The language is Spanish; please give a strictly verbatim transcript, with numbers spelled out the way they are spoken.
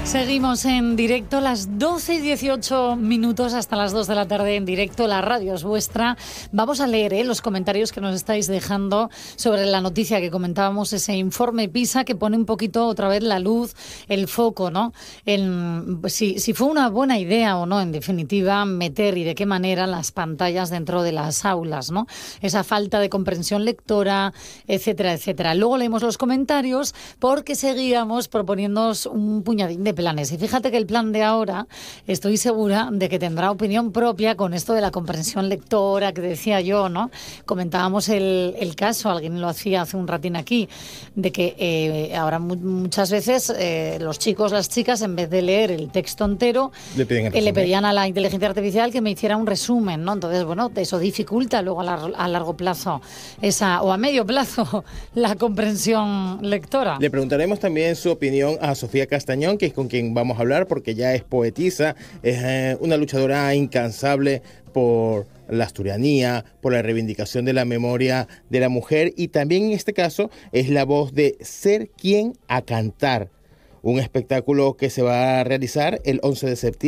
Seguimos en directo, las doce y dieciocho minutos hasta las dos de la tarde en directo. La radio es vuestra. Vamos a leer ¿eh? los comentarios que nos estáis dejando sobre la noticia que comentábamos, ese informe PISA que pone un poquito otra vez la luz, el foco, ¿no? En si, si fue una buena idea o no, en definitiva, meter y de qué manera las pantallas dentro de las aulas, ¿no? Esa falta de comprensión lectora, etcétera, etcétera. Luego leemos los comentarios porque seguíamos proponiéndonos un puñadín de planes. Y fíjate que el plan de ahora, estoy segura de que tendrá opinión propia con esto de la comprensión lectora que decía yo, ¿no? Comentábamos el, el caso, alguien lo hacía hace un ratín aquí, de que eh, ahora mu- muchas veces eh, los chicos, las chicas, en vez de leer el texto entero, le, piden eh, le pedían a la inteligencia artificial que me hiciera un resumen, ¿no? Entonces, bueno, eso dificulta luego a, lar- a largo plazo esa, o a medio plazo, la comprensión lectora. Le preguntaremos también su opinión a Sofía Castañón, que es con quien vamos a hablar, porque ya es poetisa, es eh, una luchadora incansable por la asturianía, por la reivindicación de la memoria de la mujer, y también en este caso es la voz de Ser Quien a Cantar, un espectáculo que se va a realizar el once de septiembre.